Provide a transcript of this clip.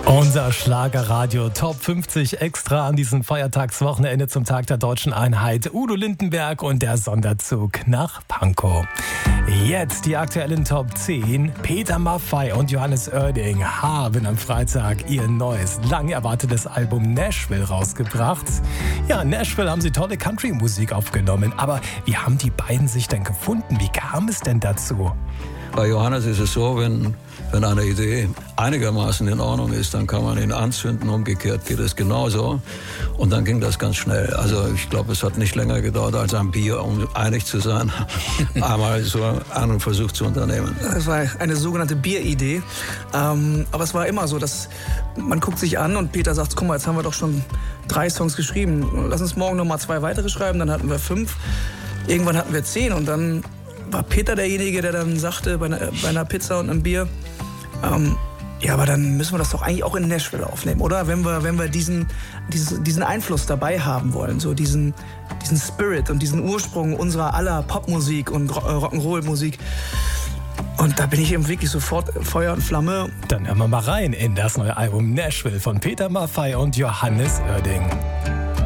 Unser Schlagerradio Top 50 extra an diesem Feiertagswochenende zum Tag der Deutschen Einheit. Udo Lindenberg und der Sonderzug nach Pankow. Jetzt die aktuellen Top 10. Peter Maffay und Johannes Oerding haben am Freitag ihr neues, lang erwartetes Album Nashville rausgebracht. Ja, in Nashville haben sie tolle Country-Musik aufgenommen. Aber wie haben die beiden sich denn gefunden? Wie kam es denn dazu? Bei Johannes ist es so, wenn eine Idee einigermaßen in Ordnung ist, dann kann man ihn anzünden, umgekehrt geht es genauso. Und dann ging das ganz schnell. Also ich glaube, es hat nicht länger gedauert als ein Bier, um einig zu sein. Einmal so einen Versuch zu unternehmen. Es war eine sogenannte Bieridee. Aber es war immer so, dass man guckt sich an und Peter sagt, guck mal, jetzt haben wir doch schon 3 Songs geschrieben. Lass uns morgen noch mal 2 weitere schreiben. Dann hatten wir 5. Irgendwann hatten wir 10 und dann war Peter derjenige, der dann sagte, bei einer Pizza und einem Bier, ja, aber dann müssen wir das doch eigentlich auch in Nashville aufnehmen, oder? Wenn wir diesen Einfluss dabei haben wollen, so diesen Spirit und diesen Ursprung unserer aller Popmusik und Rock'n'Roll-Musik. Und da bin ich eben wirklich sofort Feuer und Flamme. Dann hören wir mal rein in das neue Album Nashville von Peter Maffay und Johannes Oerding.